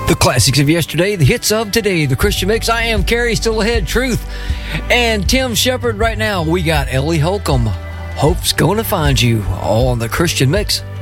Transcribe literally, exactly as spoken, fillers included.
The classics of yesterday, the hits of today, the Christian Mix. I am Carrie, still ahead, Truth, and Tim Shepard. Right now, we got Ellie Holcomb. Hope's gonna find you, all on the Christian Mix.